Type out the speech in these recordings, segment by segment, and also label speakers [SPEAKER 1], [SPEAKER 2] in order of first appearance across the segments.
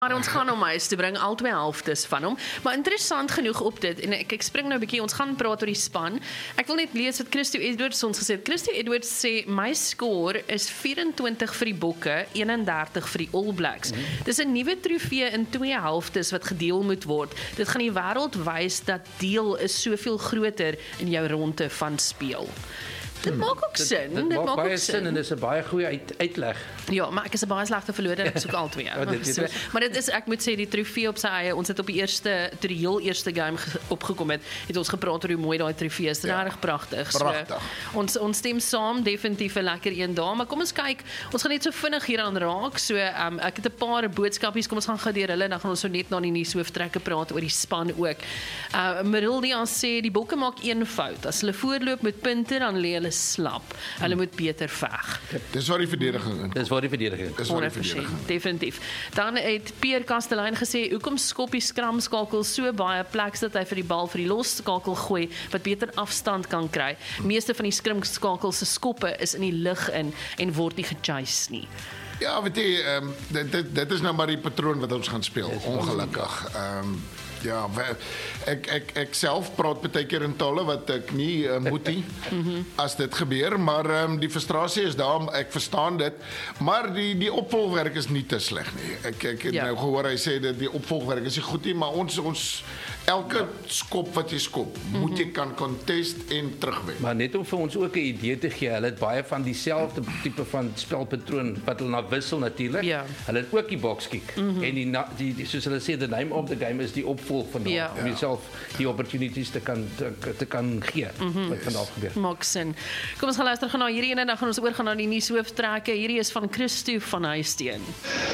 [SPEAKER 1] Maar ons gaan hom huis te bring, al 2 helftes van hom. Maar interessant genoeg op dit, en ek spring nou 'n bietjie, ons gaan praat oor die span. Ek wil net lees wat Christo Edwards ons gesê het. Christo Edwards sê, my score is 24 vir die Bokke, 31 vir die All Blacks. Dis 'n nuwe trofee in 2 helftes wat gedeel moet word. Dit gaan die wêreld wys dat deel is soveel groter in jou ronde van speel. Dit maak ook sin.
[SPEAKER 2] Dit maak baie sin en dis 'n baie goeie uitleg.
[SPEAKER 1] Ja, maar ek is 'n baie slegte verloder, ek soek al 2. So, maar dit is, ek moet sê, die trofee op sy eie, ons het op die heel eerste game opgekom het ons gepraat oor hoe mooi daai trofee is, regtig pragtig. So, ons stem saam, definitief 'n lekker een daar, maar kom ons kyk, ons gaan net so vinnig hieraan raak, so ek het 'n paar boodskapies, kom ons gaan gou deur hulle, en dan gaan ons so net na die nuushooftrekke praat oor die span ook. Marildia sê, die Bokke maak 1 fout, as hulle voorloop met punte, dan lê hulle slap. Hulle moet beter veg.
[SPEAKER 3] Dis waar die verdediging in.
[SPEAKER 2] Dis waar die verdediging.
[SPEAKER 1] 100%, definitief. Dan het Pierre Kastelein gesê, hoekom skop die skramskakel so baie plek dat hy vir die bal vir die losskakel gooi, wat beter afstand kan kry. Meeste van die skramskakel se skoppe is in die lug in en word nie gechase nie.
[SPEAKER 3] Ja, weet jy, dit is nou maar die patroon wat ons gaan speel, ongelukkig. Ja, ek self praat baie keer in tale wat ek nie moet nie as dit gebeur, maar die frustrasie is daar, ek verstaan dit, maar die opvolgwerk is nie te sleg nie. Ek het nou gehoor, hy sê dat die opvolgwerk is nie goed nie, maar ons elke skop wat jy skop, moet jy kan contest en terugwen.
[SPEAKER 2] Maar net om vir ons ook 'n idee te gee, hulle het baie van dieselfde tipe van spelpatroon wat hulle na wissel natuurlik. Ja. Hulle het ook die box kick en die soos hulle sê, the name of the game is die opvolg van om jouself die opportunities te kan gee wat vandag gebeur.
[SPEAKER 1] Maak sin. Kom ons gaan luister gaan na hierdie ene, dan gaan ons oorgaan na die nuushooftrekke. Hierdie is van Christo van Huisteen.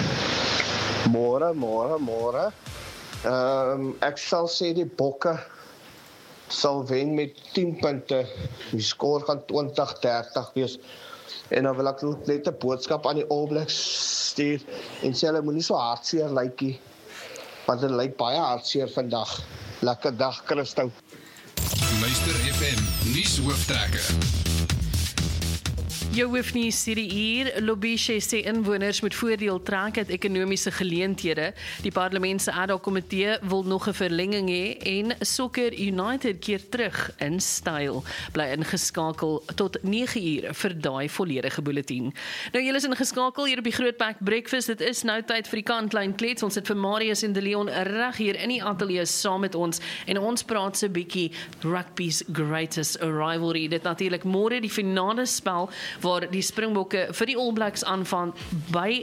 [SPEAKER 4] Môre. Ek sal sê die Bokke sal wen met 10 punte. Die skoor gaan 20-30 wees. En dan wil ek net 'n boodskap aan die All Blacks stuur en sê hulle moenie so hartseer lyk nie. Want dit lyk baie hartseer vandag. Lekker dag, Christo.
[SPEAKER 5] Luister FM nuushooftrekke.
[SPEAKER 1] Jou hoofnuus hierdie uur, Lobishe sê inwoners moet voordeel trek uit ekonomiese geleenthede. Die parlement se ad hoc komitee wil nog 'n verlenging hê en Soccer United keer terug in styl. Bly ingeskakel tot 9 uur vir daai volledige bulletin. Nou julle is ingeskakel hier op die Grootpak Breakfast. Dit is nou tyd vir die kantlyn klets. Ons het vir Marius en De Leon reg hier in die ateljee saam met ons en ons praat so 'n bietjie rugby's greatest rivalry. Dit natuurlik môre die finale spel waar die Springbokke vir die All Blacks aanvang by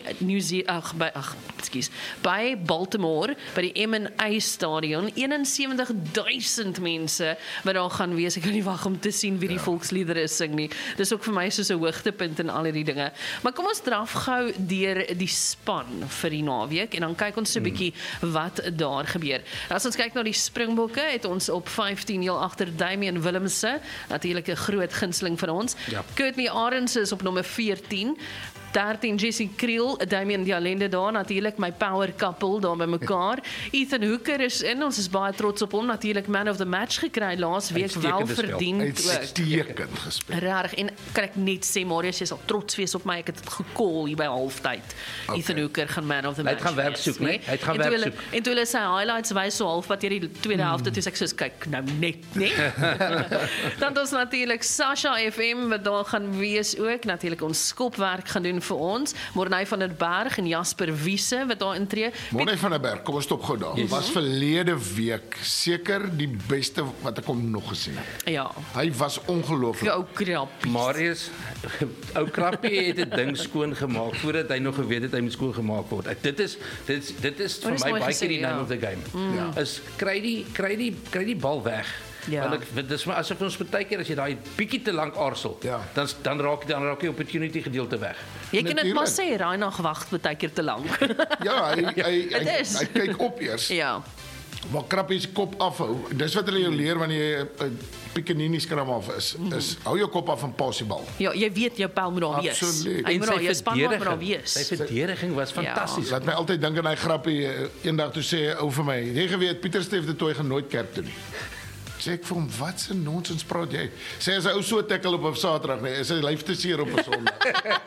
[SPEAKER 1] by Baltimore, by die M&A stadion. 71,000 mense wat daar gaan wees. Ek kan nie wag om te sien wie die volksliedere sing nie. Dis ook vir my soos 'n hoogtepunt in al hierdie dinge. Maar kom ons draf gou deur die span vir die naweek en dan kyk ons so 'n bietjie wat daar gebeur. As ons kyk na die Springbokke, het ons op 15 heel agter Damian Willemse, natuurlik 'n groot gunsteling vir ons. Courtney Arends is op nommer 14. 13 Jesse Kriel, Damian Dialende daar, natuurlik my power couple daar by mekaar. Ethan Hooker is in, ons is baie trots op hom, natuurlik man of the match gekry laas week, wel verdien.
[SPEAKER 3] Uitstekend gespeel.
[SPEAKER 1] Rarig, en kan ek net sê, Marius, jy sal trots wees op my, ek het dit gecall hier by halftyd. Ethan Hooker gaan man of the match.
[SPEAKER 2] Hy gaan werk soek, nee? Hy gaan werk soek.
[SPEAKER 1] En toe hulle sy highlights wys so halfpad deur die tweede helfte, toe ek soos kyk, nou net, nee? Dan ons natuurlik Sasha FM, wat daar gaan wees ook, natuurlik ons skopwerk gaan doen vir ons, Morney van der Berg en Jasper Wiese wat daar intree.
[SPEAKER 3] Morney van der Berg, kom ons stop gou daar. Was verlede week seker die beste wat ek hom nog gesien het.
[SPEAKER 1] Ja.
[SPEAKER 3] Hy was ongelooflik.
[SPEAKER 1] Ou Krappie.
[SPEAKER 2] Marius, ou Krappie het 'n ding skoon gemaak voordat hy nog geweet het hy moet skoon gemaak word. Dit is vir my baie keer die name of the game. Is kry die bal weg. Ja. Want dis maar asof ons baie keer as jy daai bietjie te lank aarzel, dan raak die opportunity gedeelte weg.
[SPEAKER 1] Jy kan dit maar sê, Reinagh wag baie keer te lank.
[SPEAKER 3] Ja, hy kyk op eers.
[SPEAKER 1] Ja.
[SPEAKER 3] Maar Krappie se kop afhou. Dis wat hulle jou leer wanneer jy Picanini skram af is hou jou kop af en pas die bal.
[SPEAKER 1] Ja, jy weet jou pel moet daar wees.
[SPEAKER 3] Absoluut.
[SPEAKER 1] Hy moet daar, jou span moet daar wees.
[SPEAKER 2] Sy verdediging was fantasties.
[SPEAKER 3] Laat my altyd dink aan hy Grappie eendag toe sê ou vir my, jy geweet Pieter Stef de Tooi gaan nooit kerk toe nie. Sê ek vir hom, wat se nonsens praat jy? Sê as 'n ou so tackle op 'n Saterdag, nee, is hy lyf te seer op 'n Sondag.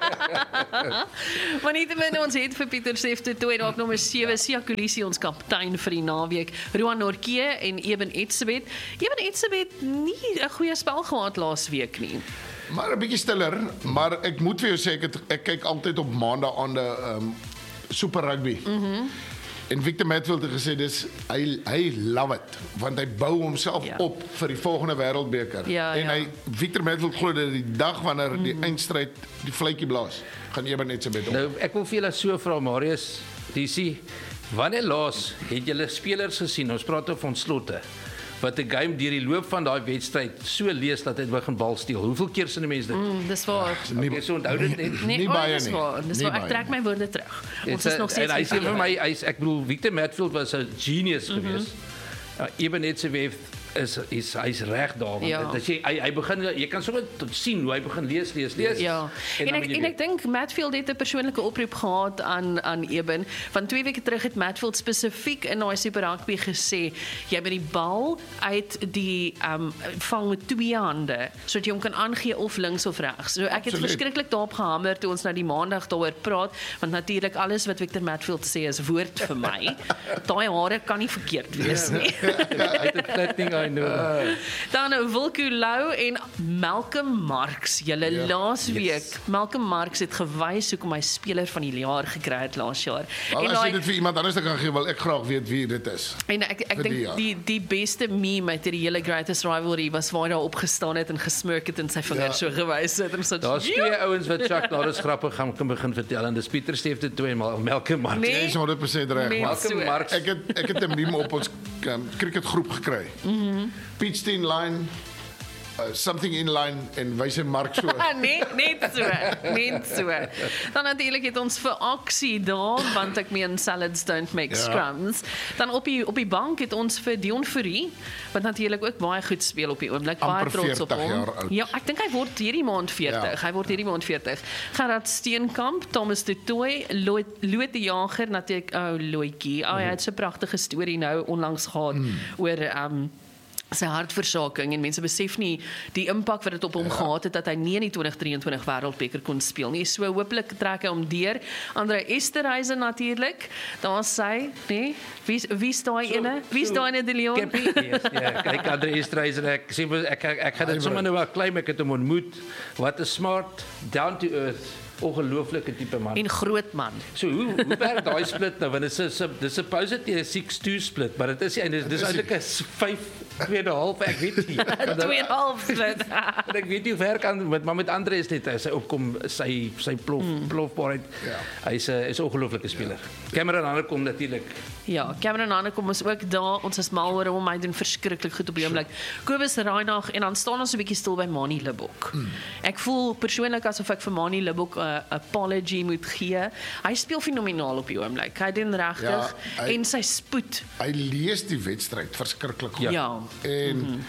[SPEAKER 1] Maar nietemin ons het vir Pieter Steff toe dalk nommer 7 Siya Kolisi ons kaptein vir die naweek. Roan Nortje en Eben Etzebeth. Eben Etzebeth nie 'n goeie spel gehad laasweek nie.
[SPEAKER 3] Maar 'n bietjie stiller, maar ek moet vir jou sê ek kyk altyd op maandagaande Super Rugby. En Victor Matfield het gesê hy love it want hy bou homself op vir die volgende wêreldbeker. En Victor Matfield glo dat die dag wanneer die eindstryd die fluitjie blaas, gaan Eben Etzebeth op.
[SPEAKER 2] Nou ek wil vir julle so vra Marius, DC, wanneer laas het julle spelers gesien? Ons praat oor van Slotte. Wat 'n game deur die loop van daai wedstryd so lees dat hy begin bal steel. Hoeveel keer sien 'n mens dit?
[SPEAKER 1] Dis waar.
[SPEAKER 2] Okay, so onthou dit net.
[SPEAKER 3] Nie baie
[SPEAKER 1] dis
[SPEAKER 3] nie.
[SPEAKER 1] waar. Dis waar. Ek trek my woorde terug. Ons is nog steeds.
[SPEAKER 2] En hy sê vir my, ek bedoel Victor Matfield was 'n genius geweest. Eben Etzebeth hy's reg daar want as hy begin jy kan sommer sien hoe hy begin lees.
[SPEAKER 1] Ja. En ek dink Matfield het 'n persoonlike oproep gehad aan Eben. Van 2 weke terug het Matfield spesifiek in daai Super Rugby gesê jy met die bal uit die vang met 2 hande sodat jy hom kan aangee of links of regs. So ek het verskriklik daarop gehamer toe ons nou die maandag daaroor praat want natuurlik alles wat Victor Matfield sê is woord vir my. Daai hare kan nie verkeerd wees nie.
[SPEAKER 2] Hy het 'n flatting
[SPEAKER 1] Dan Wilco Lou en Malcolm Marx. Julle laasweek. Malcolm Marx het gewys hoekom hy speler van die jaar gekry het laas jaar.
[SPEAKER 3] En as jy dit vir iemand anders kan gee, wil ek graag weet wie dit is.
[SPEAKER 1] En ek dink die beste meme uit die hele Greatest Rivalry was waar hy daar opgestaan het en gesmirk het en sy vinger so gewys het en so.
[SPEAKER 2] Daar's 2 ouens wat Chuck Norris grappig gaan begin vertel en dis Pieter Steff te 2 en Malcolm Marx.
[SPEAKER 3] Jy is 100% reg.
[SPEAKER 2] Malcolm Marx.
[SPEAKER 3] Ek het 'n meme op ons cricketgroep gekry. Pitched in line, something in line en wys hy Mark so.
[SPEAKER 1] Net so. Dan natuurlik het ons vir aksie daar want ek meen salads don't make scrums. Dan op die bank het ons vir Dion Fourie wat natuurlik ook baie goed speel op die oomblik, baie trots op hom. Ja, ek dink hy word hierdie maand 40. Gerard Steenkamp, Thomas de Tooy, Loet die Jager natuurlik Loetjie. Hy het so 'n pragtige storie nou onlangs gehad oor sy hartversaking en mense besef nie die impak wat dit op hom gehad het dat hy nie in die 2023 wêreldbeker kon speel nie. So hopelik trek hy hom deur. Andre Esterhuizen natuurlik. Daar sy, nee. Wie is daai ene? Wie is daai ene de Leon?
[SPEAKER 2] Ja, kyk Andre Esterhuizen ek gaan dit sommer nou wel claim ek het hom ontmoet. Wat 'n smart, down to earth ongelooflike tipe man.
[SPEAKER 1] En groot man.
[SPEAKER 2] So hoe werk daai split nou? Want dis supposedly 'n 6-2 split, maar dit is dis eintlik 'n 5-2.5, ek weet nie.
[SPEAKER 1] 2.5 split.
[SPEAKER 2] Ek weet nie hoe ver kan met Andre is net sy opkom sy plofbaarheid. Hy's 'n ongelooflike speler. Cameron Hanekom natuurlik.
[SPEAKER 1] Ja, Cameron Hanekom is ook daar. Ons is mal oor hom. Hy doen verskriklik goed op die oomblik. Kobus Reinagh en dan staan ons 'n bietjie stil by Manie Libbok. Ek voel persoonlik asof ek vir Manie Libbok 'n apology moet gee. Hy speel fenomenaal op die oomblik. Hy doen regtig en sy spoed.
[SPEAKER 3] Hy lees die wedstryd verskriklik goed.
[SPEAKER 1] Ja.
[SPEAKER 3] En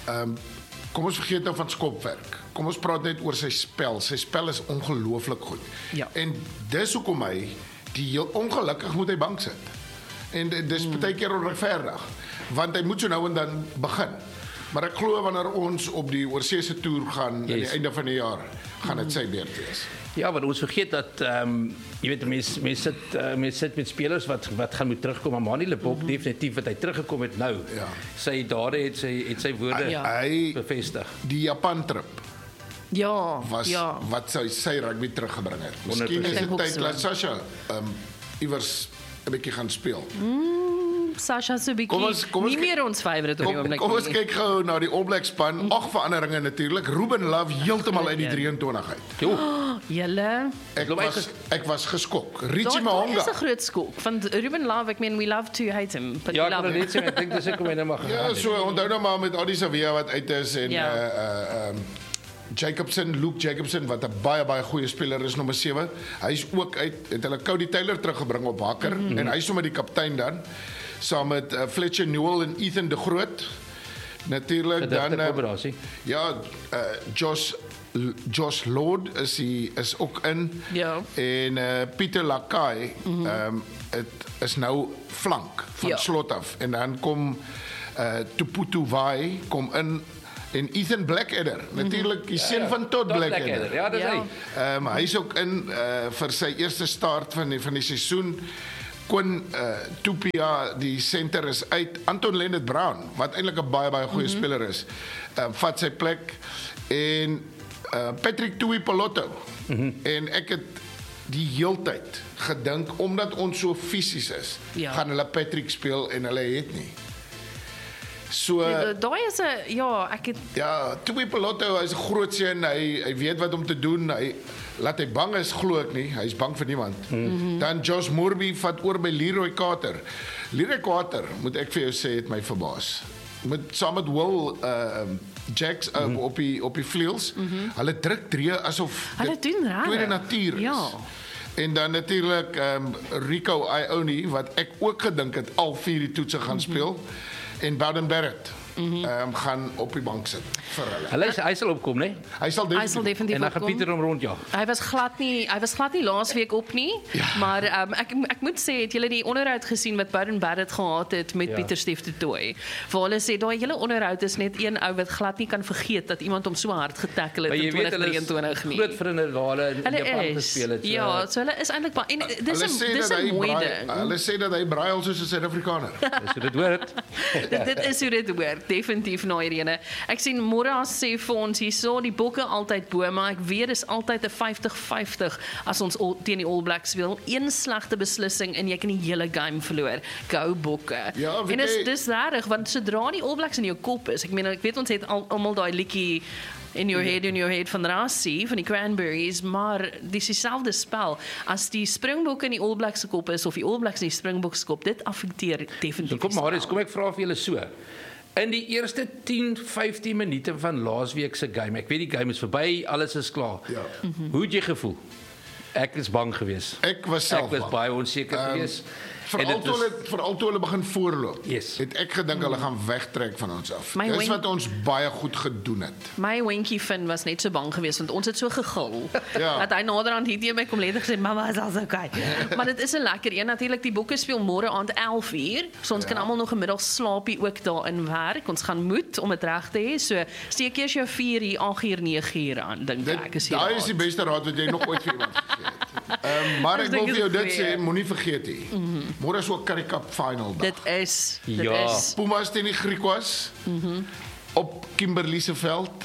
[SPEAKER 3] kom ons vergeet nou van skopwerk. Kom ons praat net oor sy spel. Sy spel is ongelooflik goed.
[SPEAKER 1] Ja.
[SPEAKER 3] En dis hoekom hy die heel ongelukkig moet hy bank sit. En dis baie keer onregverdig, want hy moet so nou en dan begin. Maar ek glo wanneer ons op die oorseese toer gaan aan die einde van die jaar, gaan dit sy beurt wees.
[SPEAKER 2] Ja, want ons vergeet dat jy weet mense sit met spelers wat gaan moet terugkom, maar Manie Libbok definitief wat hy teruggekom het nou.
[SPEAKER 3] Ja.
[SPEAKER 2] Sy dade het sy woorde bevestig.
[SPEAKER 3] Die Japan trip.
[SPEAKER 1] Ja,
[SPEAKER 3] wat sy rugby teruggebring het. Miskien is dit tyd dat Sasha iewers 'n bietjie gaan speel.
[SPEAKER 1] Sasha se bietjie nie meer ons favourite op die oomblik.
[SPEAKER 3] Kom ons kyk gou na die All Black span. 8 veranderinge natuurlik. Ruben Love heeltemal uit die 23 uit.
[SPEAKER 1] Julle.
[SPEAKER 3] Ek was geskok. Richie Mahonga.
[SPEAKER 1] Dit is 'n groot skok. Van Ruben Love, we love to hate him. But
[SPEAKER 2] ja,
[SPEAKER 1] we love him.
[SPEAKER 2] ek dink dis ek kom hy nou maar.
[SPEAKER 3] Ja, so onthou nou maar met Adi Savia wat uit is en Luke Jacobson wat 'n baie goeie speler is, nommer 7. Hy's ook uit, het hulle Cody Taylor teruggebring op hakker en hy's sommer die kaptein dan saam met Fletcher Newell en Ethan de Groot. Natuurlik dan Josh Lord is ook in.
[SPEAKER 1] Ja.
[SPEAKER 3] En Pieter Lakai is nou flank van slot af en dan kom Tuputu Vai kom in en Ethan Blackadder, natuurlik die seun van Todd Blackadder.
[SPEAKER 2] Ja, dis hy.
[SPEAKER 3] Hy is ook in vir sy eerste start van die seisoen. Quinn Tupia, die center is uit. Anton Leonard Brown, wat eintlik 'n baie goeie speler is, vat sy plek en Patrick Tuipoloto. En ek het die heeltyd gedink omdat ons so fisies is, gaan hulle Patrick speel en hulle het nie. So
[SPEAKER 1] daai is 'n ek het
[SPEAKER 3] Tuipoloto, hy's 'n groot seun, hy weet wat om te doen. Laat hy bang is, glo ek nie. Hy's bang vir niemand. Dan Josh Morby vat oor by Leroy Carter. Leroy Carter, moet ek vir jou sê, het my verbaas. Saam met Will Jacks op die vleuels. Hulle druk drie asof
[SPEAKER 1] hulle doen reg.
[SPEAKER 3] Tweede natuur is. Ja. En dan natuurlik Rico Ione, wat ek ook gedink het al 4 die toetse gaan speel. En Bowden Barrett gaan op die bank sit vir hulle.
[SPEAKER 2] Hy sal opkom, né?
[SPEAKER 3] Hy sal definitief
[SPEAKER 2] en dan gaan Pieter hom rondjag.
[SPEAKER 1] Hy was glad nie laasweek op nie, maar ek moet sê, het julle die onderhoud gesien wat Bowden Barrett gehad het met Pieter Stef de Tooy? Waar hulle sê daai hele onderhoud is net een ou wat glad nie kan vergeet dat iemand hom so hard getackle het in 2023 nie.
[SPEAKER 2] Groot vriende waar hulle in Japan gespeel het.
[SPEAKER 1] Ja, so hulle is eintlik baie en dis 'n mooi ding.
[SPEAKER 3] Hulle sê dat hy braai soos 'n Suid-Afrikaner.
[SPEAKER 2] Dis hoe dit hoort.
[SPEAKER 1] Dit is hoe dit hoort. Definitief na hierdie ene. Ek sien Mora sê vir ons hierso die bokke altyd bo, maar ek weet dis altyd 'n 50-50 as ons teen die All Blacks speel. Een slegte beslissing en jy kan die hele game verloor. Go bokke.
[SPEAKER 3] Ja,
[SPEAKER 1] en dis reg want sodra die All Blacks in jou kop is, ek weet ons het almal daai liedjie in your head van Rassie, van die Cranberries, maar dis dieselfde spel. As die Springbokke in die All Blacks se kop is of die All Blacks in die Springboks se kop, dit affekteer definitief.
[SPEAKER 2] Kom Marius, kom ek vra vir julle so. In die eerste 10-15 minute van laasweek se game, ek weet die game is verby, alles is klaar.
[SPEAKER 3] Ja.
[SPEAKER 2] Hoe het jy gevoel? Ek is bang geweest.
[SPEAKER 3] Ek was
[SPEAKER 2] baie onseker geweest.
[SPEAKER 3] Veral toe hulle begin voorloop,
[SPEAKER 2] yes.
[SPEAKER 3] Het ek gedink hulle gaan wegtrek van ons af. Dis wat ons baie goed gedoen het.
[SPEAKER 1] My Winkie Finn was net so bang geweest want ons het so gegil. Dat hy naderhand hier teen my kom letterlik gesê, "Mamma, is alles okay." Maar dit is 'n lekker een. Natuurlik die bokke speel môre aand 11:00. So ons kan almal nog 'n middag slaapie ook daarin werk. Ons gaan moet om dit reg te hê. So steek eers jou 4:00, 8:00, 9:00 aan, dink ek is hier.
[SPEAKER 3] Daai is die beste raad wat jy nog ooit vir iemand gegee het. Maar ek wil vir jou dit sê, moenie vergeet nie. Môre is ook Currie Cup final dag.
[SPEAKER 1] Dit is.
[SPEAKER 3] Pumas teen die Griquas op Kimberley se veld.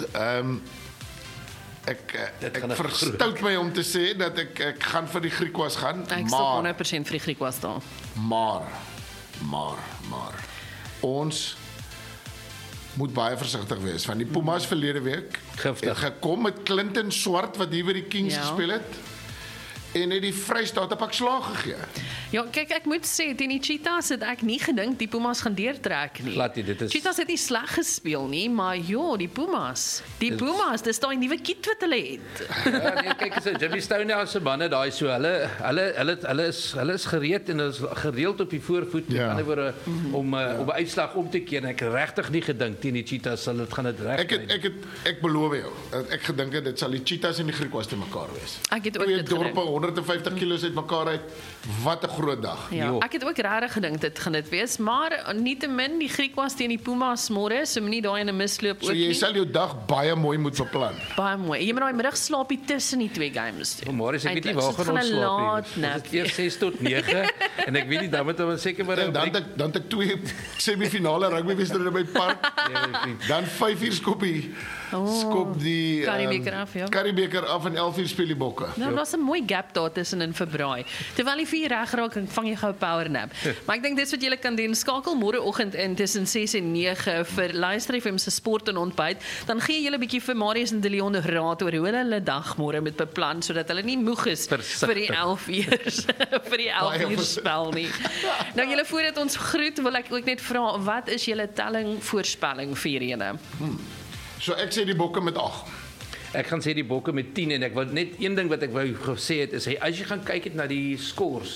[SPEAKER 3] Ek verstout my om te sê dat ek gaan vir die Griquas gaan.
[SPEAKER 1] Ek stop 100% vir die Griquas daar.
[SPEAKER 3] Maar ons moet baie versigtig wees want die Pumas verlede week het gekom met Clinton Swart wat hier by die Kings gespeel het. En het die Vrystaat 'n pak slaag gegee.
[SPEAKER 1] Ja, kyk, ek moet sê teen die Cheetahs het ek nie gedink die Pumas gaan deurtrek nie. Cheetahs het nie sleg gespeel nie, maar ja, die Pumas, dis daai nuwe kit wat hulle het.
[SPEAKER 2] Ja, nee, kyk as Jimmy Stonehouse se manne daai so, hulle is gereed en hulle is gereeld op die voorvoet met ander woorde om 'n uitslag om te keer en ek regtig nie gedink teen die Cheetahs sal dit gaan dit reg.
[SPEAKER 3] Ek beloof jou, ek gedink dit sal die Cheetahs en die Griquas te mekaar wees.
[SPEAKER 1] Ek het ook dit gedink.
[SPEAKER 3] 150 kilos uit mekaar uit. Wat 'n groot dag.
[SPEAKER 1] Ja, ek het ook regtig gedink dit gaan dit wees, maar nietemin die Griquas teen die Pumas môre, so moenie daai in 'n misloop ook nie.
[SPEAKER 3] So jy sal jou dag baie mooi moet beplan.
[SPEAKER 1] Baie mooi. Jy moet daai middag slaapie tussen die twee games doen.
[SPEAKER 2] Môre ek weet nie waar gaan ons slaap nie. Dit is eers 6 tot 9 en ek weet nie dan moet ons seker maar
[SPEAKER 3] dan ek 2 semifinale rugbywedstryde by park. Dan 5:00 skop die Currie-beker af en 11:00 speel die bokke.
[SPEAKER 1] Nou, daar's 'n mooi gap daar tussen in Februie. Terwyl die 4 reg raak, vang jy gou 'n power nap. Maar ek dink dis wat julle kan doen. Skakel môreoggend in tussen 6 en 9 vir Luister FM se sport en ontbyt. Dan gee julle 'n bietjie vir Marius en De Leon raad oor hoe hulle dag môre met beplan sodat hulle nie moeg is vir die 11 uur spel nie. Nou julle voordat ons groet, wil ek ook net vra, wat is julle telling voorspelling vir hierdie ene?
[SPEAKER 3] So ek sê die bokke met 8.
[SPEAKER 2] Ek gaan sê die bokke met 10 en ek wil net een ding wat ek wou gesê het is as jy gaan kyk na die scores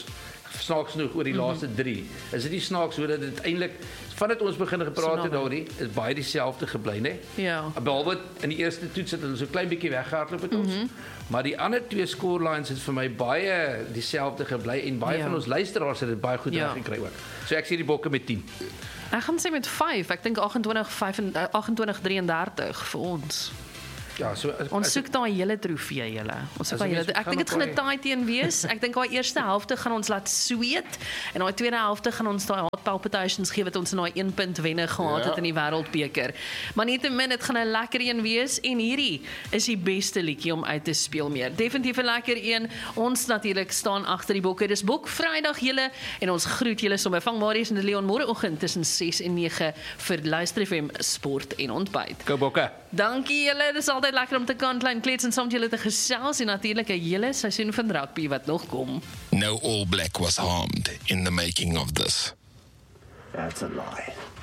[SPEAKER 2] snaaks genoeg oor die laaste 3. Is dit nie snaaks hoe dat dit eintlik vandat ons begin gepraat het daaroor is baie dieselfde gebly, né?
[SPEAKER 1] Ja.
[SPEAKER 2] Behalwe in die eerste toets het hulle so klein bietjie weggehardloop met ons. Maar die ander 2 scorelines het vir my baie dieselfde gebly en baie van ons luisteraars het dit baie goed reggekry ook. So ek sê die Bokke met 10.
[SPEAKER 1] Ek gaan sê met 5. Ek dink 28-33 vir ons.
[SPEAKER 2] Ja, so
[SPEAKER 1] Ons soek daai hele trofee julle. Ons soek daai hele. Ek dink dit gaan 'n taai teen wees. Ek dink daai eerste helfte gaan ons laat sweet en daai tweede helfte gaan ons daai heart palpitations gee wat ons in daai 1 punt wenne gehad het in die Wêreldbeker. Maar nietemin dit gaan 'n lekker een wees en hierdie is die beste liedjie om uit te speel meer. Definitief 'n lekker een. Ons natuurlik staan agter die Bokke. Dis Bok Vrydag julle en ons groet julle sommer van Marius en de Leon môreoggend tussen 6 en 9 vir Luister FM Sport en Ontbyt.
[SPEAKER 2] Go Bokke.
[SPEAKER 1] Dankie julle. Dis altyd lekker om te kantlyn klets en saam met julle te gesels en natuurlik 'n hele seisoen van rugby wat nog kom.
[SPEAKER 5] No All Black was harmed in the making of this.
[SPEAKER 6] That's a lie.